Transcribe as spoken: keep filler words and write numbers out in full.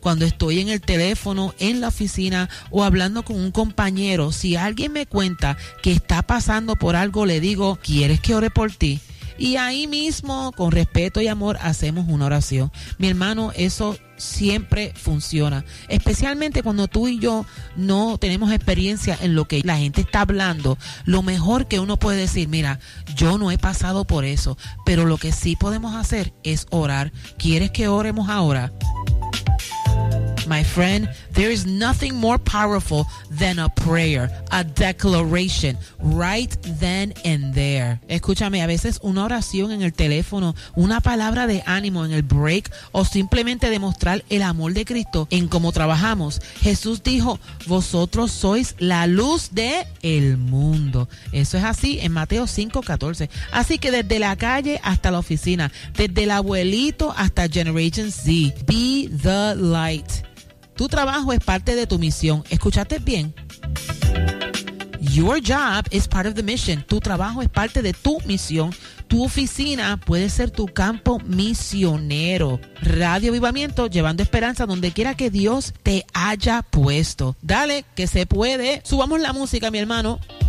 cuando estoy en el teléfono, en la oficina o hablando con un compañero, si alguien me cuenta que está pasando por algo, le digo, ¿quieres que ore por ti? Y ahí mismo, con respeto y amor, hacemos una oración. Mi hermano, eso siempre funciona, especialmente cuando tú y yo no tenemos experiencia en lo que la gente está hablando. Lo mejor que uno puede decir, mira, yo no he pasado por eso, pero lo que sí podemos hacer es orar. ¿Quieres que oremos ahora? My friend, there is nothing more powerful than a prayer, a declaration, right then and there. Escúchame, a veces una oración en el teléfono, una palabra de ánimo en el break o simplemente demostrar el amor de Cristo en cómo trabajamos. Jesús dijo, vosotros sois la luz de el mundo. Eso es así en Mateo cinco catorce. Así que desde la calle hasta la oficina, desde el abuelito hasta Generation Z, be the light. Tu trabajo es parte de tu misión. ¿Escuchaste bien? Your job is part of the mission. Tu trabajo es parte de tu misión. Tu oficina puede ser tu campo misionero. Radio Avivamiento, llevando esperanza donde quiera que Dios te haya puesto. Dale, que se puede. Subamos la música, mi hermano.